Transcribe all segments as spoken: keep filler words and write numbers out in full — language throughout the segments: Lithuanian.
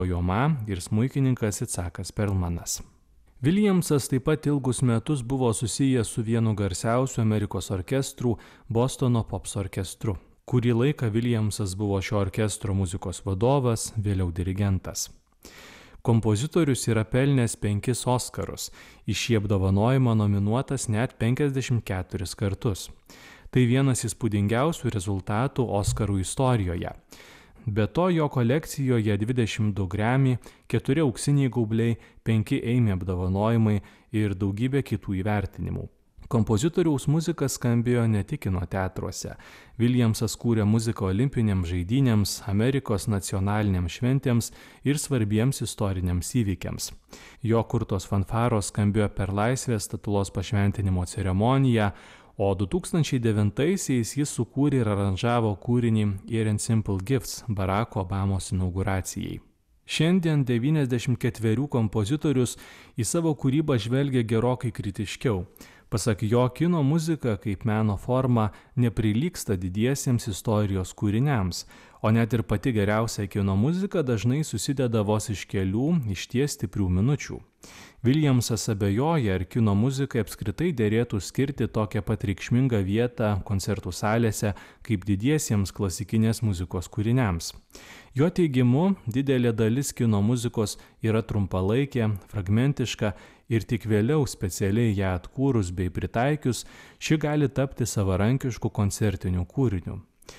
Joma ir smuikininkas Itzakas Perlmanas. Williamsas taip pat ilgus metus buvo susijęs su vienu garsiausių Amerikos orkestrų Bostono Pops orkestru. Kurį laiką Williamsas buvo šio orkestro muzikos vadovas, vėliau dirigentas. Kompozitorius yra pelnęs penkis Oskarus, į šį apdovanojimą nominuotas net penkiasdešimt keturis kartus. Tai vienas įspūdingiausių rezultatų Oskarų istorijoje. Be to, jo kolekcijoje dvidešimt du Grammy, keturi auksiniai gaubliai, penki Emmy apdovanojimai ir daugybė kitų įvertinimų. Kompozitoriaus muzika skambėjo ne tik kino teatruose. Williamsas kūrė muziką olimpinėms žaidynėms, Amerikos nacionalinėms šventėms ir svarbiems istoriniams įvykiams. Jo kurtos fanfaros skambėjo per Laisvės statulos pašventinimo ceremoniją, o du tūkstančiai devintaisiais jis sukūrė ir aranžavo kūrinį Air and Simple Gifts Baracko Obamos inauguracijai. Šiandien devyniasdešimt ketverių kompozitorius į savo kūrybą žvelgia gerokai kritiškiau. Pasak jo, kino muzika kaip meno forma neprilygsta didiesiems istorijos kūriniams, o net ir pati geriausia kino muzika dažnai susideda vos iš kelių išties stiprių minučių. Williamsas abejoja, ar kino muzikai apskritai derėtų skirti tokią pat reikšmingą vietą koncertų salėse kaip didiesiems klasikinės muzikos kūriniams. Jo teigimu, didelė dalis kino muzikos yra trumpalaikė, fragmentiška ir tik vėliau specialiai ją atkūrus bei pritaikius, ši gali tapti savarankišku koncertiniu kūriniu.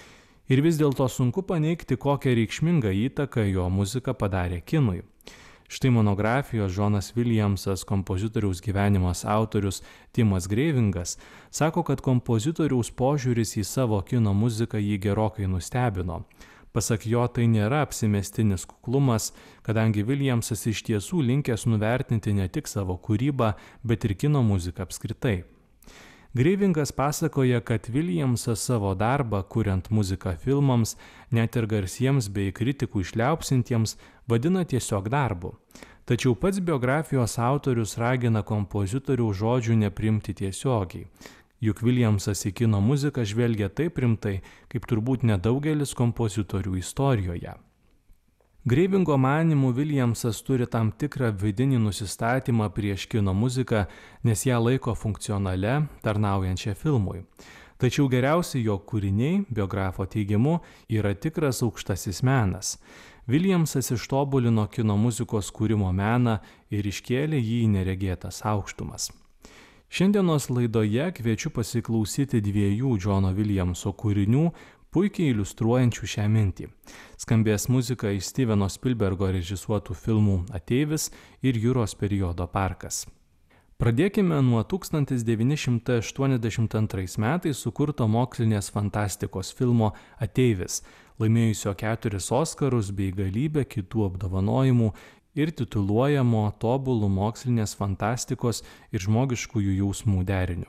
Ir vis dėlto sunku paneigti, kokią reikšmingą įtaką jo muzika padarė kinui. Štai monografijos Džonas Williamsas, kompozitoriaus gyvenimas autorius Timas Greivingas, sako, kad kompozitoriaus požiūris į savo kino muziką jį gerokai nustebino. Pasak jo, tai nėra apsimestinis kuklumas, kadangi Williamsas iš tiesų linkęs nuvertinti ne tik savo kūrybą, bet ir kino muziką apskritai. Greivingas pasakoja, kad Williamsas savo darbą, kuriant muziką filmams, net ir garsiems bei kritikų išliaupsintiems, vadina tiesiog darbu. Tačiau pats biografijos autorius ragina kompozitorių žodžių neprimti tiesiogiai. Juk Williamsas į kino muziką žvelgia taip rimtai, kaip turbūt nedaugelis kompozitorių istorijoje. Greivingo manymu Williamsas turi tam tikrą vidinį nusistatymą prieš kino muziką, nes ją laiko funkcionale, tarnaujančią filmui. Tačiau geriausi jo kūriniai, biografo teigimu, yra tikras aukštasis menas. Williamsas ištobulino kino muzikos kūrimo meną ir iškėlė jį į neregėtas aukštumas. Šiandienos laidoje kviečiu pasiklausyti dviejų Džono Williamso kūrinių, puikiai iliustruojančių šią mintį. Skambės muzika iš Steveno Spielbergo režisuotų filmų Ateivis ir Juros periodo parkas. Pradėkime nuo tūkstantis devyni šimtai aštuoniasdešimt antrais metais sukurto mokslinės fantastikos filmo Ateivis, laimėjusio keturis Oskarus bei galybę kitų apdovanojimų ir tituluojamo tobulų mokslinės fantastikos ir žmogiškųjų jausmų deriniu.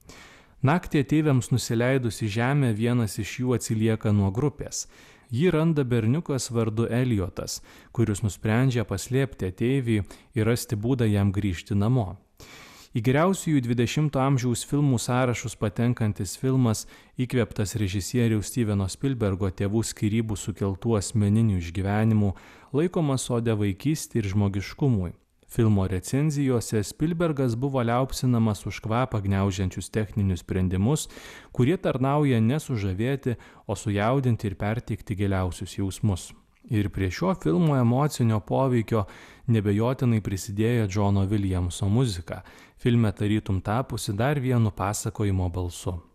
Naktį ateiviams nusileidus į žemę vienas iš jų atsilieka nuo grupės. Jį randa berniukas vardu Eliotas, kuris nusprendžia paslėpti ateivį ir rasti būdą jam grįžti namo. Į geriausiųjų dvidešimto amžiaus filmų sąrašus patenkantis filmas, įkvėptas režisieriaus Steveno Spielbergo tėvų skyrybų sukeltų asmeninių išgyvenimų, laikomas ode vaikystei ir žmogiškumui. Filmo recenzijose Spielbergas buvo liaupsinamas už kvapą gniaužiančius techninius sprendimus, kurie tarnauja ne sužavėti, o sujaudinti ir perteikti giliausius jausmus. Ir prie šio filmo emocinio poveikio nebejotinai prisidėjo Džono Williamso muzika, filme tarytum tapusi dar vienu pasakojimo balsu.